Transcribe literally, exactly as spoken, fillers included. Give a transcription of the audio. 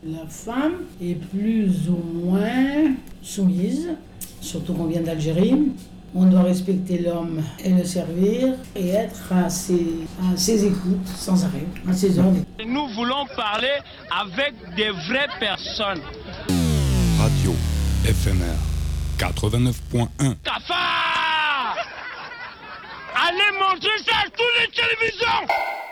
La femme est plus ou moins soumise, surtout qu'on vient d'Algérie. On doit respecter l'homme et le servir et être à ses, à ses écoutes sans arrêt, à ses ordres. Nous voulons parler avec des vraies personnes. Radio F M R quatre-vingt-neuf point un. Cafard! Allez montrer ça à toutes les télévisions!